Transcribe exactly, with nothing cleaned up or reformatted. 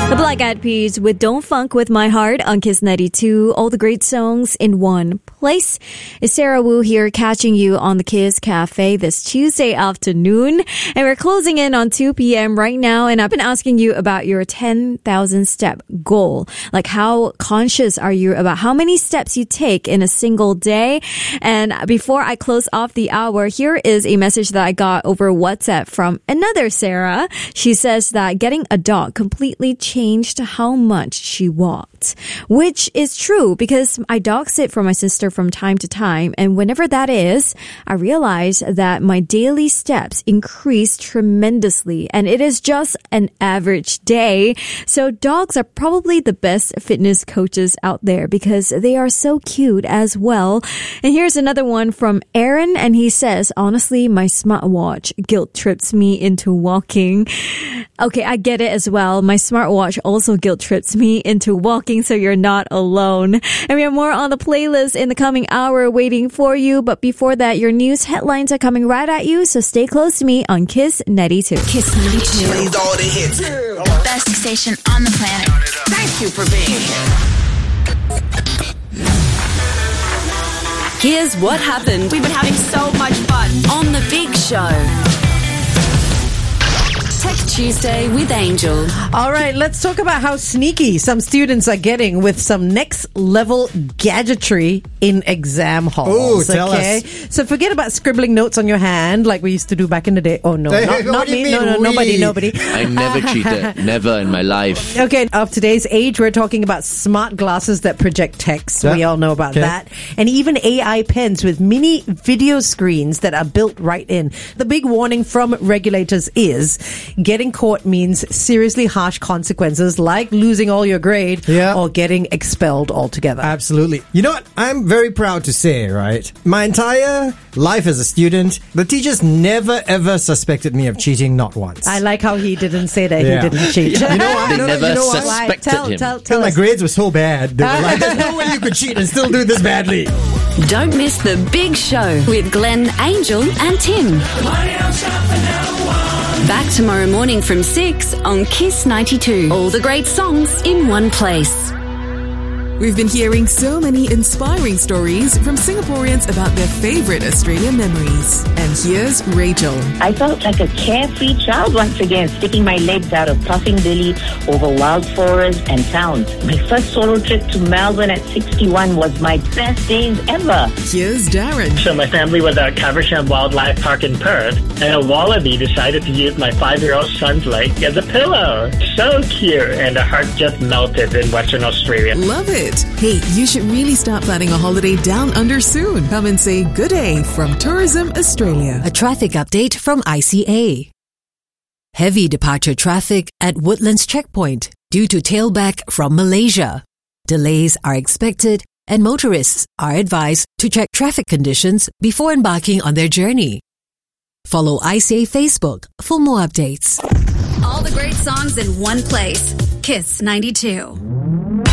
The Black Eyed Peas with Don't Funk With My Heart on Kiss ninety-two. All the great songs in one place. It's Sarah Wu here catching you on the Kiss Cafe this Tuesday afternoon. And we're closing in on two p.m. right now. And I've been asking you about your ten thousand step goal. Like, how conscious are you about how many steps you take in a single day? And before I close off the hour, here is a message that I got over WhatsApp from another Sarah. She says that getting a dog completely changed changed how much she walked, which is true because I dog sit for my sister from time to time, and whenever that is, I realize that my daily steps increase tremendously, and it is just an average day. So dogs are probably the best fitness coaches out there because they are so cute as well. And here's another one from Aaron, and he says, honestly, my smartwatch guilt trips me into walking. Okay, I get it as well. My smartwatch also guilt trips me into walking, so you're not alone. And we have more on the playlist in the coming hour waiting for you. But before that, your news headlines are coming right at you, so stay close to me on Kiss ninety-two. Kiss ninety-two. Plays all the hits. The best station on the planet. Thank you for being here. Here's what happened. We've been having so much fun on The Big Show. Tech Tuesday with Angel. All right, let's talk about how sneaky some students are getting with some next level gadgetry in exam halls. Ooh, tell okay? us. So forget about scribbling notes on your hand like we used to do back in the day. Oh no, Hey, not, what not do you me. No, mean no, we? nobody, nobody. I never cheated. Never in my life. Okay, of today's age, we're talking about smart glasses that project text. Yeah. We all know about Okay. that. And even A I pens with mini video screens that are built right in. The big warning from regulators is getting caught means seriously harsh consequences like losing all your grade Yeah. or getting expelled altogether. Absolutely. You know what? I'm very proud to say, right? My entire life as a student, the teachers never ever suspected me of cheating, not once. I like how he didn't say that Yeah. he didn't cheat. You know what? They No, no, never you know what? Why? suspected Tell, him. tell, Because tell my us. grades were so bad. They were like, there's no way you could cheat and still do this badly. Don't miss The Big Show with Glenn, Angel and Tim. Back tomorrow morning from six on Kiss ninety-two. All the great songs in one place. We've been hearing so many inspiring stories from Singaporeans about their favorite Australian memories. And here's Rachel. I felt like a carefree child once again, sticking my legs out of Puffing Billy over wild forests and towns. My first solo trip to Melbourne at sixty-one was my best days ever. Here's Darren. So my family was at Caversham Wildlife Park in Perth, and a wallaby decided to use my five-year-old son's leg as a pillow. So cute, and the heart just melted in Western Australia. Love it. Hey, you should really start planning a holiday down under soon. Come and say good day from Tourism Australia. A traffic update from I C A. Heavy departure traffic at Woodlands Checkpoint due to tailback from Malaysia. Delays are expected and motorists are advised to check traffic conditions before embarking on their journey. Follow I C A Facebook for more updates. All the great songs in one place. Kiss ninety-two.